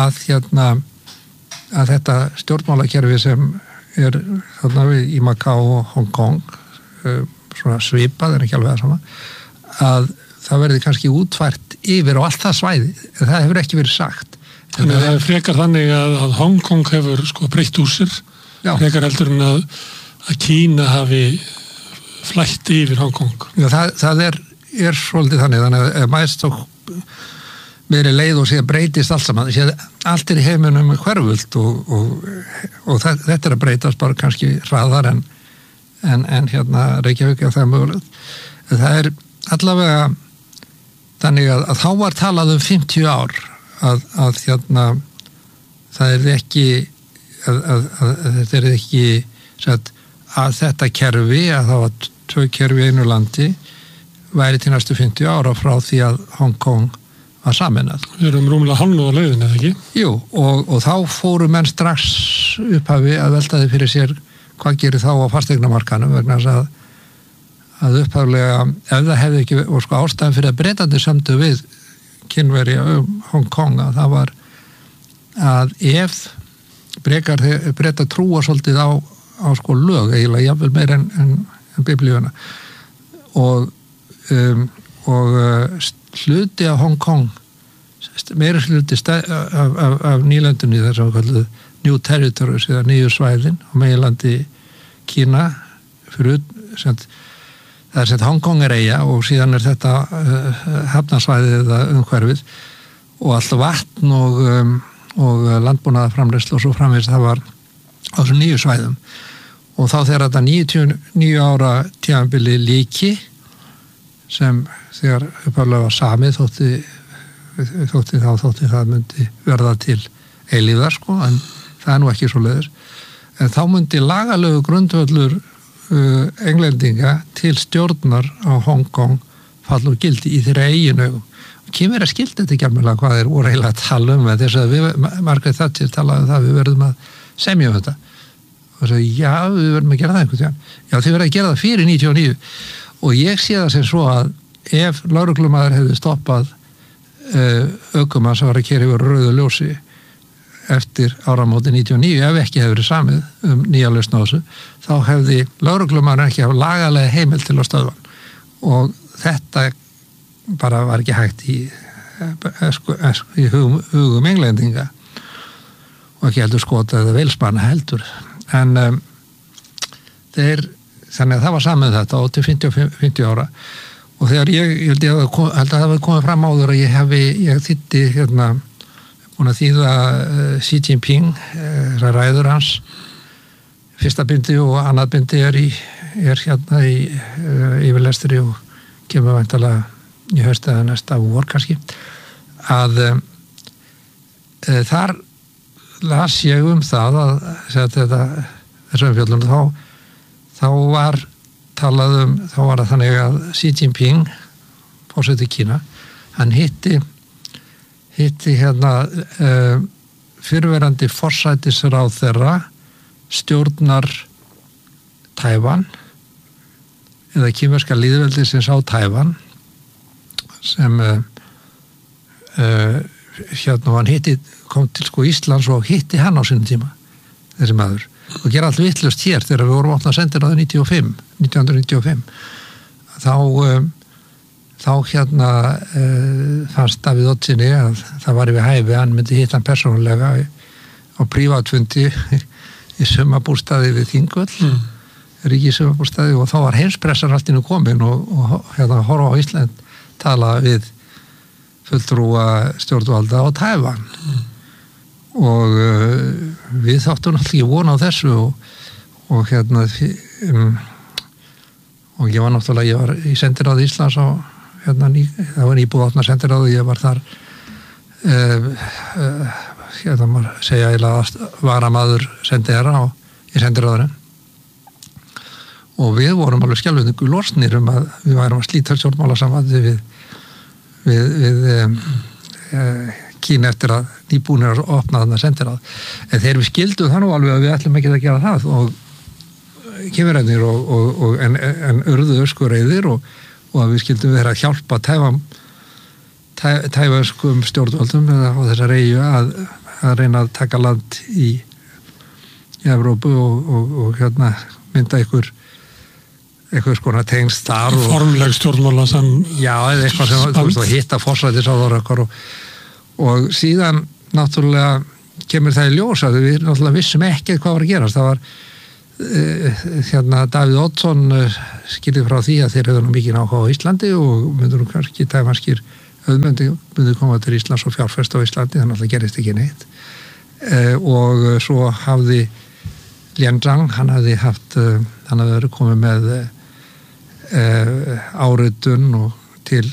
þetta stjórnmálakerfi sem er þarna við í Macau og Hong Kong svona svipað en ekki alveg það sama að það verði kannski útfært yfir á allt það svæði, en það hefur ekki verið sagt. Þannig að það frekar þannig að Hong Kong hefur sko breytt úr sér, frekar heldur en að Kína hafi flætt yfir Hong Kong. Já, það er svolítið þannig að mæst þá meiri leið og síðan breytist allt saman, síðan allt í heiminum hverfult og þetta að breytast bara kannski hraðar en Reykjavík það mögulegt. Það allavega þannig að þá var talað 50 ár að það ekki þetta ekki að þetta kerfi, að það var 2 kerfi í einu landi væri til næstu 50 ára frá því að Hong Kong var sameinað. Við erum rúmlega hálfnuð á leiðinni, eða ekki? Jú, og þá fóru menn strax upphafi að veltaði fyrir sér hvað gerir þá á fasteignamarkanum vegna að upphaflega ef það hefði ekki, og sko ástæðan fyrir að Bretandi sömdu við Kínverja Hong Kong að það var að ef Breta trúa svolítið á sko lög eiginlega jafnvel meir en biblíuna og hluti af Hong Kong meira hluti af nýlendunni þar sem kalluð New Territories eða nýju svæðin á meginlandi Kína fyrir það sem Hong Kong eyja og síðan þetta hafnarsvæðið eða umhverfið og allt vatn og landbúnaðarframleiðslu og svo framvegis það var á þessum nýju svæðum og þá þegar þetta 99 ára tímabili líki sem þegar upphaflega var samið þótti það myndi verða til eilífðar sko, en það nú ekki svo leiðis. En þá myndi lagalegu grundvöllur englendinga til stjórnar á Hong Kong fall úr gildi í þeirra eigin augum. Kínverjar skildi þetta ekki alveg hvað þeir voru eiginlega að tala um þess að Margaret Thatcher talaði það við verðum að semja um þetta. Og sagði, já, við verðum að gera það einhvern tímann. Já, þið verðum að gera það fyrir 99. Og ég sé það sem svo að ef lögreglumaður hefði stoppað ökumann sem var að keyra yfir rauðu ljósi eftir áramóti 99, ef ekki hefði verið samið nýja lausn á þessu, þá hefði lögreglumaður ekki hafa lagalega heimild til að stöðva hann. Og þetta bara var ekki hægt í hugum englendinga og ekki heldur skota eða veilsmanna heldur. En þannig að það var samið þetta og til 50 ára og þegar ég held að það hefði komið fram áður að ég þýddi búin að þýða Xi Jinping ræður hans fyrsta bindi og annað bindi er í yfirlestri og kemur væntanlega í haust eða næsta vor kannski að þar las ég það að þessum umfjöllunum þá var talað þá var það þannig að Xi Jinping forseti Kína, hann hitti fyrrverandi forsætisráðherra stjórnar Tævan eða kínverska lýðveldisins á Tævan sem hann kom til sko Íslands og hitti hann á sínum tíma þessi maður og gera allt vitlaust hér þegar við vorum opnað sendiráði 1995 þá fannst Davíð Oddssyni að það var yfir hæfi, hann myndi hitta hann persónulega á prívatfundi í sumarbústaði við Þingvöll ríkissumarbústaði og þá var heimspressar allt innu komin og horfa á Ísland tala við fulltrúa stjórnvalda á Tævan og við þáttum alltaf ekki vona á þessu og ég var náttúrulega, ég var í sendiráði Íslands og það var nýbúið opna sendiráði, ég var þar maður segja eiginlega varamaður sendiherra í sendiráðinu og við vorum alveg skelfindi losnir að við værum að slíta stjórnmálasambandi við Kína eftir að nýbúinir að opna þarna sendiráð en þegar við skildum það nú alveg að við ætlum ekki að gera það og kemurænir en urðu öskureiðir og að við skildum vera að hjálpa tævanskum stjórnvöldum á þessar eyju að reyna að taka land í Evrópu og mynda einhver eitthvað skona tengst þar formleg stjórnmála sem já, eða eitthvað sem þú veist að hitta forsætisráðherra okkar og síðan náttúrulega kemur það í ljós að við náttúrulega vissum ekki hvað var að gerast. Það var Davíð Oddsson skildi frá því að þeir hefðu nú mikið áhuga á Íslandi og myndur kannski tæfanskir myndu koma til Íslands og fjárfesta á Íslandi, þannig að það gerist ekki neitt. Og svo hafði Lian Zhang, hann hafði verið komið með áritun og til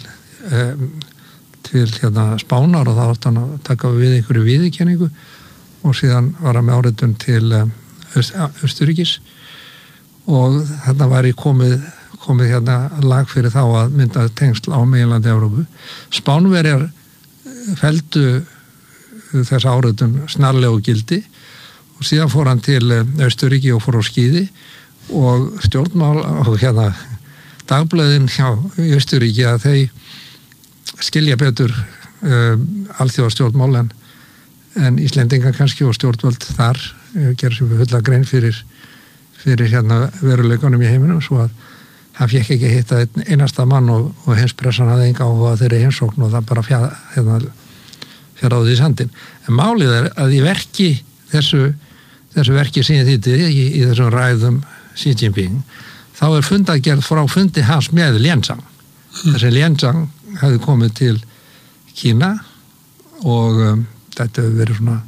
Spánar og þá átti hann að taka við einhverju viðurkenningu og síðan var hann með áritun til Austurríkis og þarna var komið lag fyrir þá að mynda tengsl á meginlandi Evrópu. Spánverjar feldu þess áritun snarlega og gildi og síðan fór hann til Austurríki og fór á skíði og stjórnmál og dagblöðin hjá Austurríki að þau skilja betur alþjóðastjórnmál en Íslendingar kannski og stjórnvöld þar gera sér fulla grein fyrir veruleikunum í heiminum svo að hann fékk ekki að hitta einasta mann og heimspressan hafði enga áhuga þeirri heimsókn og það bara fjaraði í sandinn. En málið er að í verki þessu verki sem ég þýtti í þessum ræðum Xi Jinping þá fundagerð frá fundi hans með Lian Zhang. Þessi Lian Zhang hefði komið til Kína og þetta hefur verið svona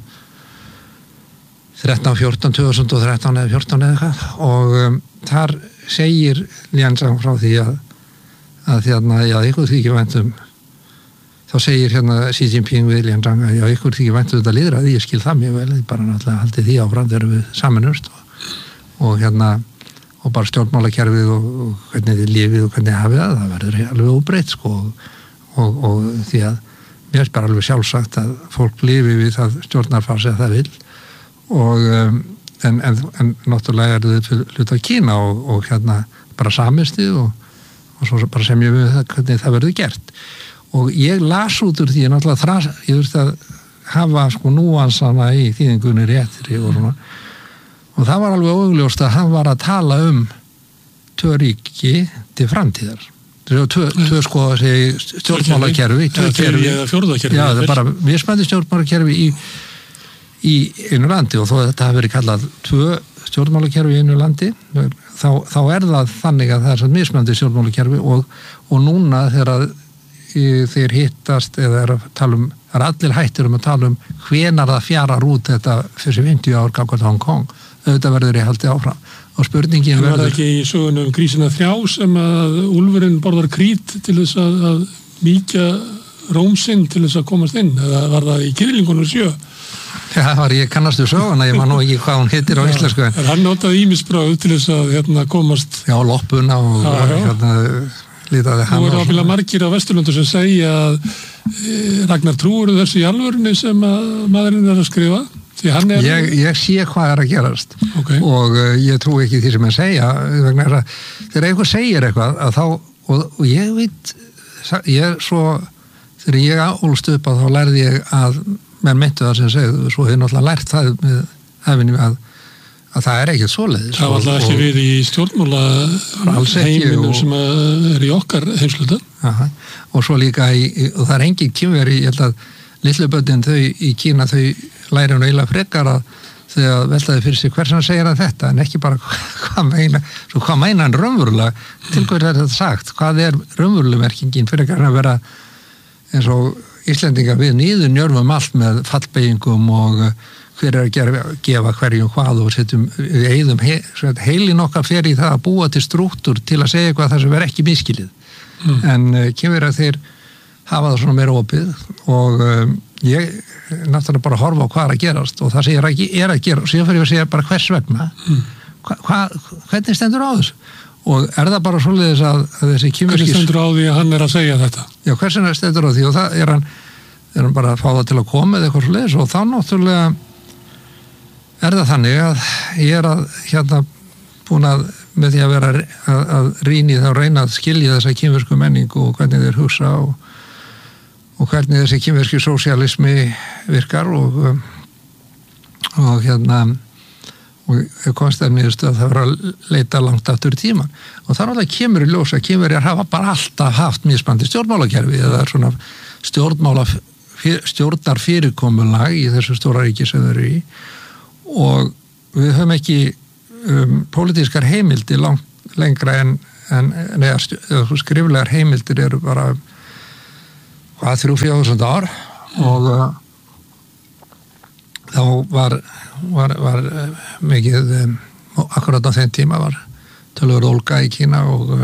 2013 eða 14 eða eitthvað og þar segir Lian Zhang frá því að ykkur því ekki væntum þá segir Xi Jinping við Lian Zhang að ykkur því ekki væntum þetta lýðræði, ég skil það mjög vel, ég bara náttúrulega haldi því áfram þegar við saminumst og bara stjórnmálakerfið og hvernig þið lífið og hvernig hafið það verður alveg óbreytt og því að mér er bara alveg sjálfsagt að fólk lifi við það stjórnarfasi að það vil og en náttúrulega er þið hluta Kína og bara samisti og svo bara sem ég við það hvernig það verður gert og ég las út úr því náttúrulega ég þurfti að hafa núansana í þýðingunni réttri og svona og það var alveg augljóst að hann var að tala tvö ríki til framtíðar. Tvö stjórnmálakerfi, tvö kerfi eða fjórðakerfi. Já, það er bara mismunandi stjórnmálakerfi í einu landi og þó þetta hafi verið kallað tvö stjórnmálakerfi í einu landi, þá er það þannig að það er mismunandi stjórnmálakerfi og núna þegar þeir hittast eða er að tala það er allir hættir að tala hvenar það fjarar út þetta fyrir 50 ár gagnvart Hong Kong. Auðvitað verður ég haldið áfram og spurningin verður... Var það ekki í sögunum Grísina 3 sem að úlfurinn borðar krít til þess að mýkja rómsinn til þess að komast inn eða var það í Kyrlingunum 7? Já, ég kannastu söguna, ég man nú ekki hvað hún heitir á íslensku. Hann notaði ýmisbragð til þess að komast... Já, loppuna og lítaði hann... Nú eru ábyggilega margir á Vesturlundu sem segja að Ragnar trúir þessu í alvörunni sem að maðurinn er að skrifa. Ég sé hvað er að gerast og ég trú ekki því sem ég segja þegar einhver segir eitthvað að þá, og ég veit þegar ég álst upp að þá lærði ég að menn meintu það sem segðu, svo hefur náttúrulega lært það með hefinni að það er ekkert svoleiðis. Það var alltaf ekki við í stjórnmála heiminum sem er í okkar heimsluta. Og svo líka og það er engin kynveri, ég held að litluböndin þau í Kína þau læri hún eiginlega frekar að þegar veltaði fyrir sig hversan segir hann þetta en ekki bara hvað meina hann raunverulega til hverju er þetta sagt, hvað er raunverulega merkingin fyrir að vera eins og Íslendinga við nýður njörfum allt með fallbeygingum og hver er að gefa hverjum hvað og setjum heilin okkar fer í það að búa til strúktur til að segja eitthvað þar sem er ekki miskilið en kemur að þeir hafa það svona meira opið og ég náttúrulega bara horfa á hvað er að gerast og það sem ég er að gera og síðan fyrir ég að segja bara hvers vegna hvernig stendur á þessu og er það bara svoleiðis að þessi kýmverskis hvernig stendur á því að hann er að segja þetta já hvernig stendur á því og það er hann bara að fá það til að koma eða eitthvað svoleiðis og þá náttúrulega er það þannig að ég er að búin að með því að vera að rýni þá reyna að skilja þessa kýmversku menningu og hvernig þeir hugsa og hvernig þessi kýmverski sósialismi virkar og og komst þær niðurstöðu að það var að leita langt aftur í tíman og það náttúrulega kemur í ljós að Kínverjar hafa bara alltaf haft mismunandi stjórnmálakerfi eða svona stjórnarfyrirkomulag í þessu stóra ríki sem þau eru í og við höfum ekki pólitískar heimildir langt lengra en skriflegar heimildir eru bara 3-4.000 ár og þá var mikið akkurat á þeim tíma var töluverð ólga í Kína og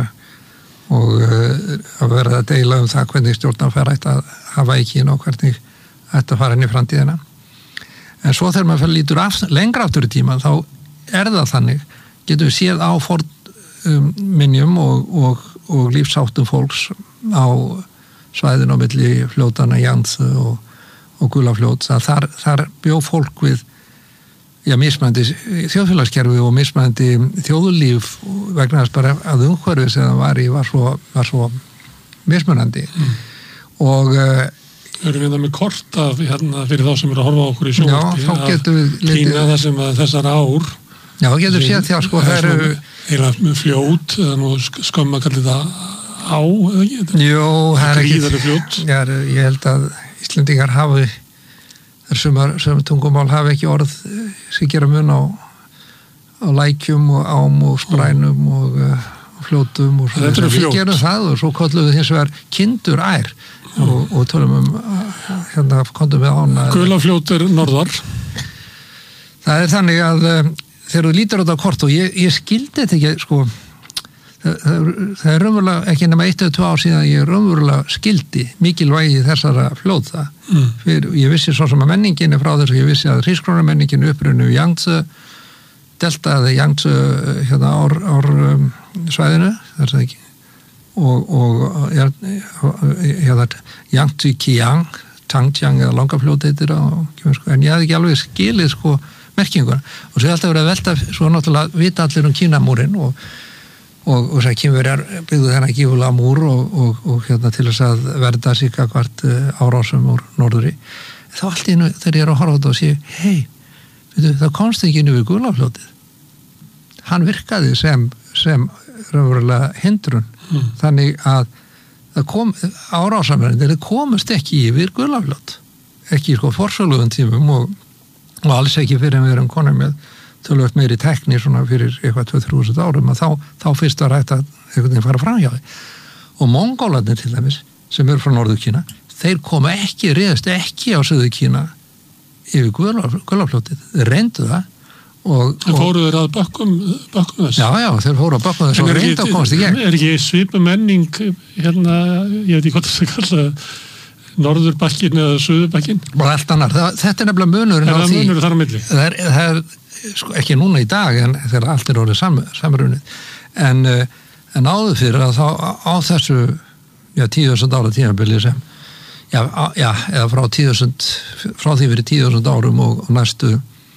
að verða að deila það hvernig stjórnarfæri ætti að hafa í Kína og hvernig ætti að fara inn í framtíðina en svo þegar maður lítur lengra aftur í tíma þá það þannig getum við séð á fornminjum og lífsháttum fólks á svæðinu á milli fljótana Yangtze og Gulafljóts að þar bjó fólk við mismunandi þjóðfélagskerfi og mismunandi þjóðlíf vegna þess bara að umhverfið sem það var svo mismunandi og Erum við það með kort af fyrir þá sem eru að horfa á okkur í sjónvarpi að týna það sem að þessar ár Já, getur séð því að sko það eru eiginlega fljót eða nú skömm að kalla það á Jú, það er ekki ég held að Íslendingar hafi þar tungumál hafi ekki orð sem gera mun á lækjum og ám og sprænum og fljótum og við gerum það og svo kollum við hins vegar kindur ær og tölum kondum við ána Gulafljót norðar Það þannig að þegar þú lítur á þetta kort og ég skildi þetta ekki sko það raunverulega ekki nema 1 eða 2 ár síðan ég raunverulega skildi mikilvægi þessara fljóta ég vissi svo sem að menningin frá þess að ég vissi að hrísgrónarmenningin upprunnu Yangtze delta eða Yangtze ár svæðinu þar sem ekki og Yangtze Kiang Tangjiang eða Langafljót heitir en ég hafði ekki alveg skilið sko merkinguna og svo alltaf verið að velta svo náttúrulega vita allir Kínamúrin og þess að Kínverjar byggðu þennan gífulega múr og til þess að verða sig hvert árásum úr norðuri þá allt í einu þegar ég er að horfa á þetta og sé það komst ekki inn yfir Gulafljótið hann virkaði sem raunverulega hindrun þannig að það kom árásamverðin þeir komast ekki yfir Gulafljót ekki sko forsöluðum tímum og alls ekki fyrir við erum konum með tölvöld meiri tekni svona fyrir eitthvað 2-3 árum að þá fyrst var hægt að einhvern veginn fara fram hjá því og mongólarnir til dæmis sem eru frá Norður Kína þeir koma réðast ekki á Suður Kína yfir Gulafljótið þeir reyndu það Þeir fóru þeir að bökkum þess Já, þeir fóru að bökkum þess og reyndu að komast í gegn Er ekki svipa menning ég veit ekki hvað það kalla Norðurbakkin eða Suðurbakkin bara allt annar, þetta nefnilega munurinn á því munur þar á milli það sko, ekki núna í dag en þegar allt orðið samrunnið en áður fyrir að þá á þessu 10.000 ára tímabili sem eða frá því fyrir 10.000 árum og næstu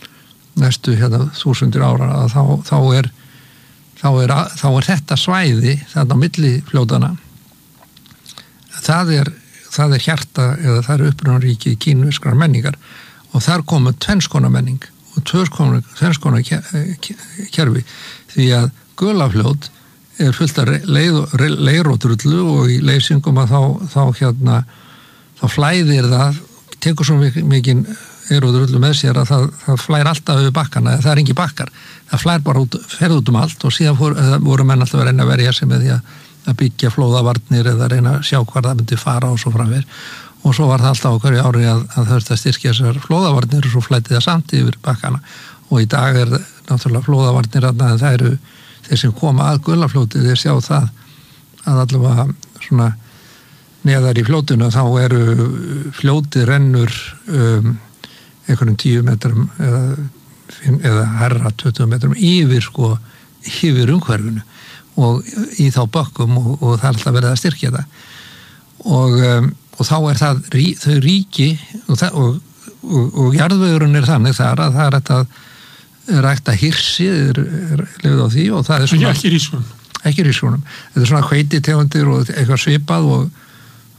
1000 ára að þá er þetta svæði þarna á milli fljótana það er hjarta eða það er upprunaríki kínverskrar menningar og þar komu tvennskonar menning og tvennskonar kerfi því að Gulafljót er fullt af leirótrullu og í leysingum að þá flæðir það tekur svo mikið leirótrullu með sér að það flær alltaf yfir bakkana, það er ekki bakkar það flær bara ferð út allt og síðan voru menn alltaf að reyna að verja sig með því að byggja flóðavarnir eða reyna að sjá hvað það myndi fara og svo framvegis og svo var það alltaf á hverju ári að það þurfti að styrkja þessar flóðavarnir og svo flætti það samt yfir bakkana og í dag er náttúrulega flóðavarnir en það eru þeir sem koma að Gulafljóti þeir sjá það að allavega svona neðar í fljótinu þá eru fljóti rennur einhvern 10 metrum eða herra 20 metrum yfir umhverfinu og í þá bökkum og það er alltaf verið að styrkja það og þá er það þau ríki og jarðvegurinn er þannig þar að það er hægt að hirsi er lifið á því og það er svona ekki rískunum þetta er svona hveititegundir og eitthvað svipað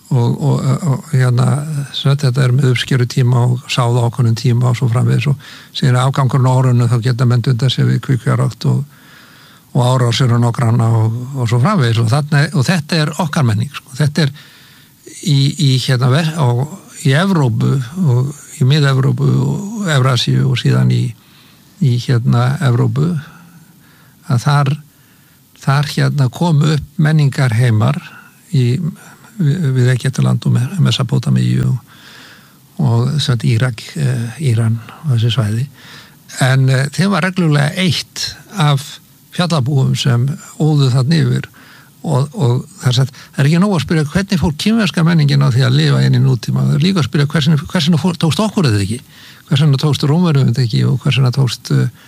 og hérna þetta með uppskeru tíma og sáða ákvörnum tíma og svo framvegis og síðan afgangurinn á árunum þá geta menn undan sig við kvikfjárrækt og árásir og nokkranna og svo framvegis og þetta er okkar menning sko. Þetta er í Evrópu og í Mið-Evrópu og Evrasíu og síðan í Evrópu að þar komu upp menningar heimar við Egyptaland og Mesopótamíu og Írak, Íran og þessi svæði en þeim var reglulega eitt af fjallabúum sem óðu þarna yfir og það er ekki nóg að spyrja hvernig fór kínverska menningin á því að lifa inn í nútíma, það er líka að spyrja hversina tókst okkur þetta ekki, hversina tókst Rómverjum þetta ekki og hversina tókst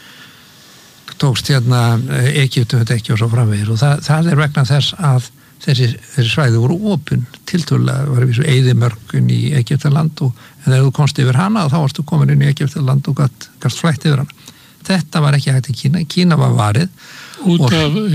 Egyptum þetta ekki og svo framvegir og það er vegna þess að þessi svæði voru opin tiltölulega, var við svo eyðimörkun í Egyptaland en þegar þú komst yfir hana þá varstu komin inn í Egyptaland og gast flætt yfir hana. Þetta var ekki hægt í Kína var varið út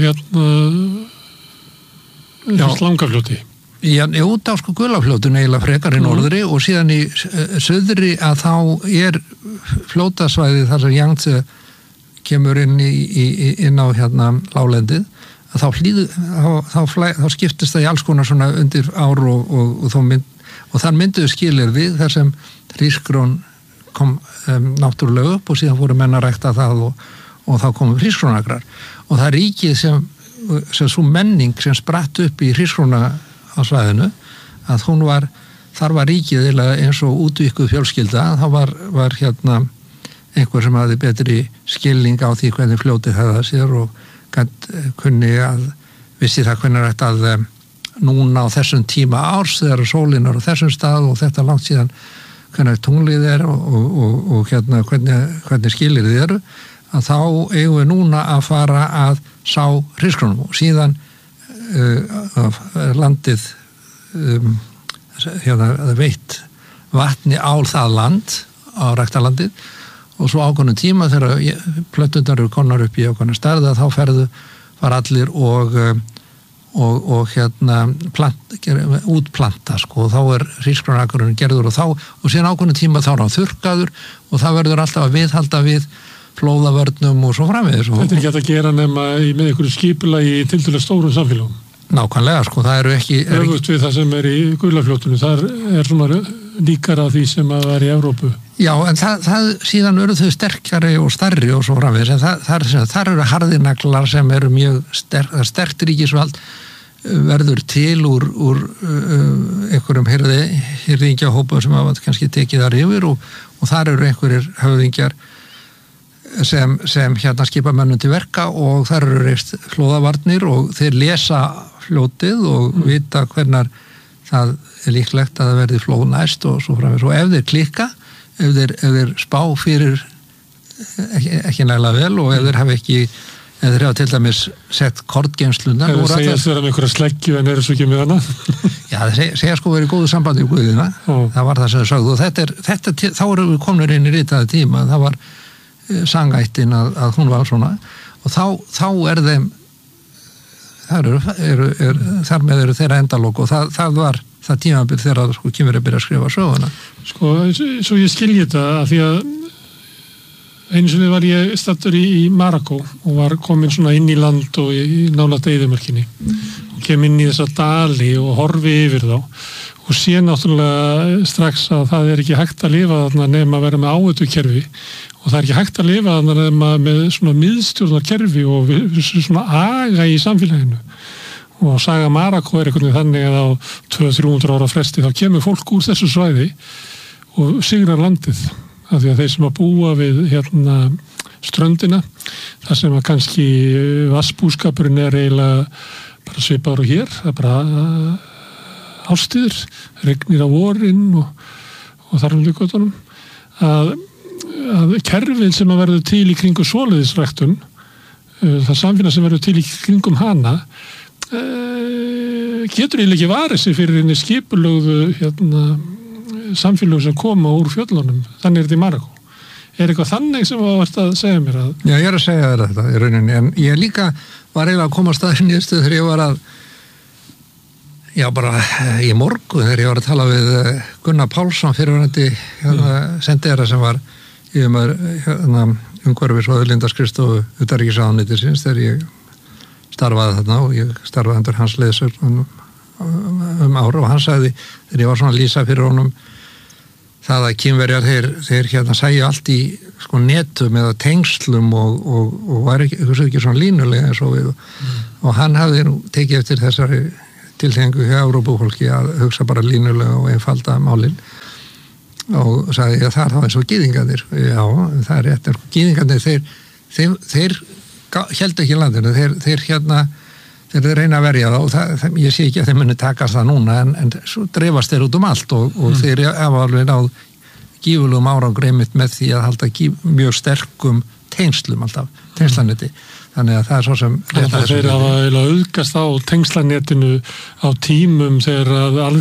af Slangafljóti. Já, út á sko Gullafljótun eiginlega frekar í norðri og síðan í söðri að þá fljótasvæði þar sem Yangtze kemur inn á lálendið að þá skiptist það í alls konar svona undir ár og þar mynduðu skilyrði þar sem hrísgrón kom náttúrulega upp og síðan fóru menn að rækta það og þá komu hrísgrónagrar og það ríkið sem svo menning sem spratt upp í hrísgróna á svæðinu að þar var ríkið eins og útvíkuð fjölskylda þá var einhver sem hafði betri skilning á því hvernig fljótið hefða sér og kunni að vissi það hvernig rætt að núna á þessum tíma árs þegar sólin á þessum stað og þetta langt síðan hvernig tunglið og hvernig skilirðið eru að þá eigum við núna að fara að sá hrísgrónum og síðan landið veitt vatni á það land á ræktalandið og svo ákveðnum tíma þegar plötundar eru konar upp í ákveðna stærða þá var allir og útplanta sko og þá hrísgrónakurinn gerður og síðan ákveðnum tíma þá er hann þurrkaður og það verður alltaf að viðhalda við flóðavörnum og svo framvegis. Þetta er ekki hægt að gera nema með einhverju skipulagi í tiltölulega stórum samfélagum. Nákvæmlega, sko, það eru ekki... Öfugt við það sem í Gullafljótinu, þar svona líkara því sem að var í Evrópu. Já, en það síðan eru þau sterkari og stærri og svo framvegis, en þar eru harðinaglar sem eru mjög sterkt ríkisvald verður til úr einhverjum hirðingjahópa sem hafa kannski tekið þar yfir og þar eru einhverjir höfðingjar sem skipa mönnum til verka og þar eru reist flóðavarnir og þeir lesa fljótið og vita hvernar það er líklegt að það verði flóð næst og svo framvegis og ef þeir klikka, ef þeir spá fyrir ekki nægilega vel og ef þeir hafa til dæmis sett kortgeymsluna Það segja að vera með einhverja sleggju en eru svo ekki með hana Já, það segja sko verið góðu sambandi í Guðina það var það sem þau sögðu og þá eru við komnir inn í ritaði tíma það var sangættin að hún var svona og þá er þeim þar með eru þeirra endalók og það var það tímabil þegar sko kemur að byrja að skrifa söguna Sko, svo ég skilji þetta að því að einu sinni var ég stattur í Marokko og var komin svona inn í land og í nálægt eyðimörkinni og kem inn í þessa dali og horfi yfir þá og sé náttúrulega strax að það er ekki hægt að lifa þarna nema að vera með áhættukerfi og það er ekki hægt að lifa þarna nema með svona miðstjórnarkerfi og svona aga í samfélaginu og saga Marokko einhvern veginn þannig að á 200-300 ára fresti þá kemur fólk úr þessu svæði og sigrar landið af því að þeir sem að búa við ströndina þar sem að kannski vassbúskapurinn er eiginlega bara svipaður og hér það er bara árstíður, regnir á vorin og þar göttunum að kerfin sem að verður til í kringum svoleiðisræktun það samfélag sem verður til í kringum hana getur eiginlega ekki varið sig fyrir henni skipulögðu samfélög sem koma úr fjöllunum þannig er þetta í Marokko eitthvað þannig sem þú varst að segja mér að Já, ég er að segja þér þetta í rauninni en ég líka var eiginlega að koma að staðin í stöð þegar ég var að Já, bara í morgun þegar ég var að tala við Gunnar Pálsson fyrirverandi sendiherra sem var umhverfis og auðlindaskrifstofu utanríkisráðuneytisins þegar ég starfaði þarna og ég starfaði undir hans leiðsögn ára og hann sagði þegar ég var svona að lýsa fyrir honum það að Kínverjar þeir sæju allt í sko netum eða tengslum og var ekki svona línulega eins og við og hann hafði nú tekið eftir þessari tilhengu hjá Evrópufólki að hugsa bara línulega og einfalda málin og sagði að það er þá eins og gyðingarnir já, það er rétt, gyðingarnir þeir héldu ekki landinu þeir reyna að verja það og ég sé ekki að þeir muni takast það núna en svo dreifast þeir út allt og þeir hafa alveg náð gífurlegum árangri einmitt með því að halda mjög sterkum tengslum alltaf, tengslanetti þannig að það er svo sem þeir hafa auðgast á tengslanetinu á tímum þegar